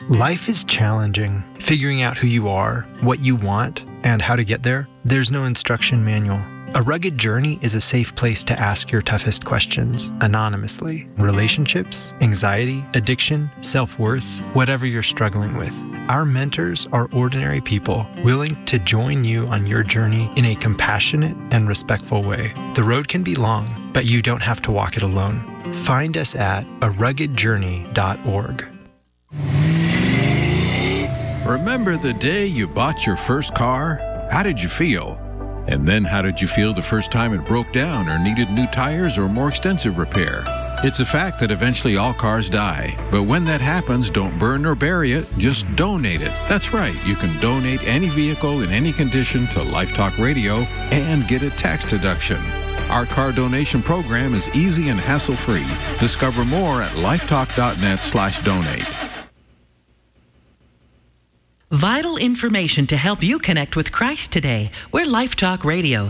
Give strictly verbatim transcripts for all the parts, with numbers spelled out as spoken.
Life is challenging. Figuring out who you are, what you want, and how to get there, there's no instruction manual. A Rugged Journey is a safe place to ask your toughest questions anonymously. Relationships, anxiety, addiction, self-worth, whatever you're struggling with. Our mentors are ordinary people willing to join you on your journey in a compassionate and respectful way. The road can be long, but you don't have to walk it alone. Find us at a rugged journey dot org. Remember the day you bought your first car? How did you feel? And then how did you feel the first time it broke down or needed new tires or more extensive repair? It's a fact that eventually all cars die. But when that happens, don't burn or bury it, just donate it. That's right, you can donate any vehicle in any condition to Life Talk Radio and get a tax deduction. Our car donation program is easy and hassle-free. Discover more at lifetalk.net slash donate. Vital information to help you connect with Christ today. We're Life Talk Radio.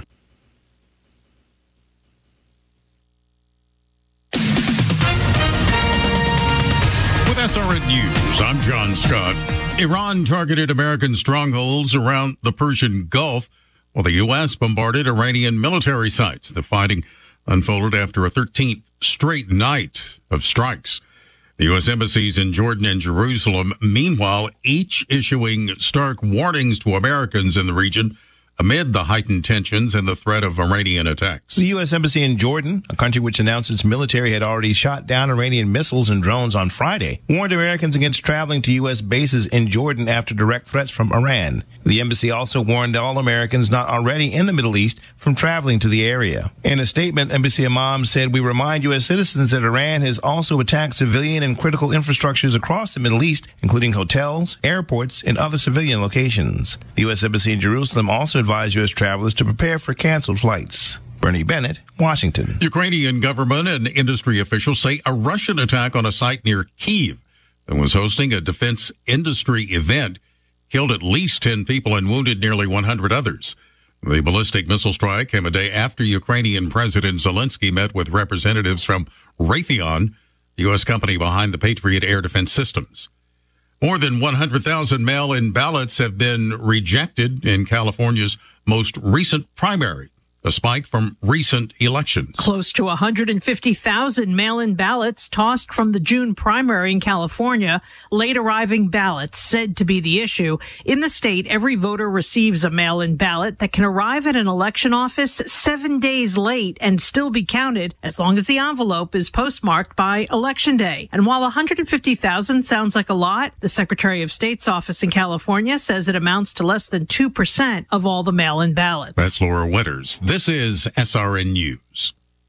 With S R N News, I'm John Scott. Iran targeted American strongholds around the Persian Gulf, while the U S bombarded Iranian military sites. The fighting unfolded after a thirteenth straight night of strikes. The U S embassies in Jordan and Jerusalem, meanwhile, each issuing stark warnings to Americans in the region amid the heightened tensions and the threat of Iranian attacks. The U S embassy in Jordan, a country which announced its military had already shot down Iranian missiles and drones on Friday, warned Americans against traveling to U S bases in Jordan after direct threats from Iran. The embassy also warned all Americans not already in the Middle East from traveling to the area. In a statement, Embassy Imam said, "We remind U S citizens that Iran has also attacked civilian and critical infrastructures across the Middle East, including hotels, airports, and other civilian locations." The U S embassy in Jerusalem also advise U S travelers to prepare for canceled flights. Bernie Bennett, Washington. Ukrainian government and industry officials say a Russian attack on a site near Kyiv that was hosting a defense industry event killed at least ten people and wounded nearly one hundred others. The ballistic missile strike came a day after Ukrainian President Zelensky met with representatives from Raytheon, the U S company behind the Patriot air defense systems. More than one hundred thousand mail-in ballots have been rejected in California's most recent primary, a spike from recent elections. Close to one hundred fifty thousand mail-in ballots tossed from the June primary in California. Late arriving ballots said to be the issue. In the state, every voter receives a mail-in ballot that can arrive at an election office seven days late and still be counted as long as the envelope is postmarked by Election Day. And while one hundred fifty thousand sounds like a lot, the Secretary of State's office in California says it amounts to less than two percent of all the mail-in ballots. That's Laura Winters. This is S R N News.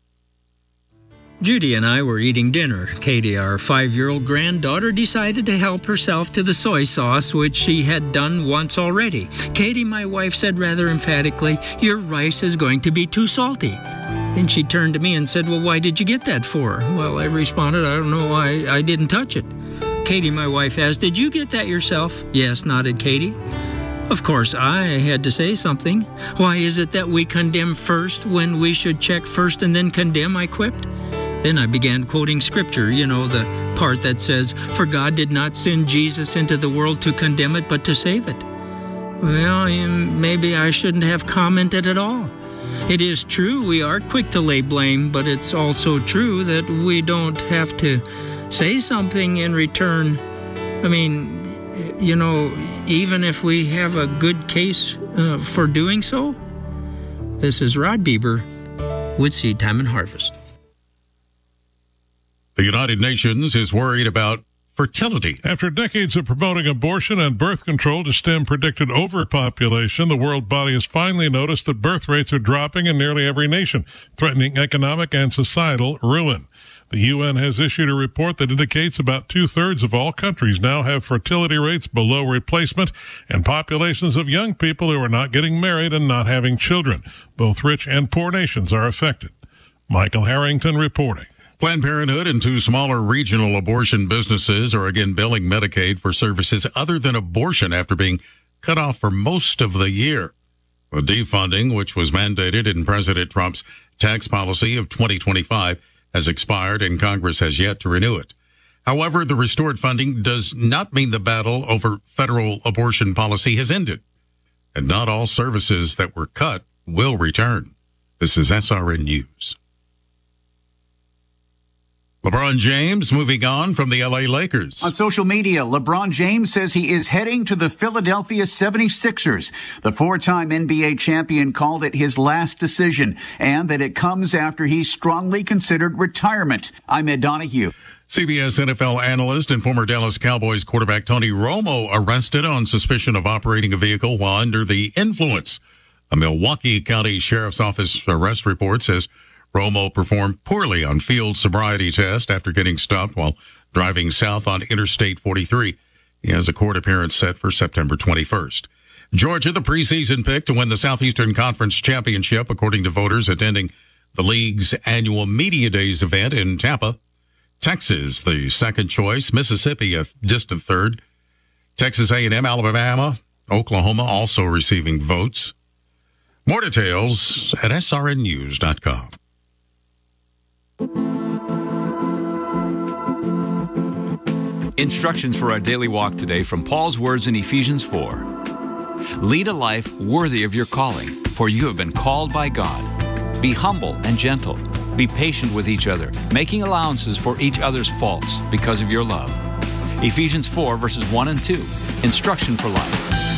Judy and I were eating dinner. Katie, our five-year-old granddaughter, decided to help herself to the soy sauce, which she had done once already. Katie, my wife, said rather emphatically, "Your rice is going to be too salty." Then she turned to me and said, "Well, why did you get that for?" Well, I responded, "I don't know why I didn't touch it." Katie, my wife, asked, "Did you get that yourself?" "Yes," nodded Katie. Of course, I had to say something. "Why is it that we condemn first when we should check first and then condemn?" I quipped. Then I began quoting scripture, you know, the part that says, "For God did not send Jesus into the world to condemn it, but to save it." Well, maybe I shouldn't have commented at all. It is true we are quick to lay blame, but it's also true that we don't have to say something in return. I mean, you know, even if we have a good case uh, for doing so. This is Rod Bieber with Seed Time and Harvest. The United Nations is worried about fertility. After decades of promoting abortion and birth control to stem predicted overpopulation, the world body has finally noticed that birth rates are dropping in nearly every nation, threatening economic and societal ruin. The U N has issued a report that indicates about two-thirds of all countries now have fertility rates below replacement and populations of young people who are not getting married and not having children. Both rich and poor nations are affected. Michael Harrington reporting. Planned Parenthood and two smaller regional abortion businesses are again billing Medicaid for services other than abortion after being cut off for most of the year. The defunding, which was mandated in President Trump's tax policy of twenty twenty-five, has expired and Congress has yet to renew it. However, the restored funding does not mean the battle over federal abortion policy has ended, and not all services that were cut will return. This is S R N News. LeBron James moving on from the L A Lakers. On social media, LeBron James says he is heading to the Philadelphia seventy-sixers. The four-time N B A champion called it his last decision, and that it comes after he strongly considered retirement. I'm Ed Donahue. C B S N F L analyst and former Dallas Cowboys quarterback Tony Romo arrested on suspicion of operating a vehicle while under the influence. A Milwaukee County Sheriff's Office arrest report says Romo performed poorly on field sobriety test after getting stopped while driving south on Interstate forty-three. He has a court appearance set for September twenty-first. Georgia, the preseason pick to win the Southeastern Conference Championship, according to voters attending the league's annual Media Days event in Tampa. Texas, the second choice. Mississippi, a distant third. Texas A and M, Alabama, Oklahoma also receiving votes. More details at S R N news dot com. Instructions for our daily walk today from Paul's words in Ephesians four. Lead a life worthy of your calling, for you have been called by God. Be humble and gentle. Be patient with each other, making allowances for each other's faults because of your love. Ephesians four, verses one and two. Instruction for life.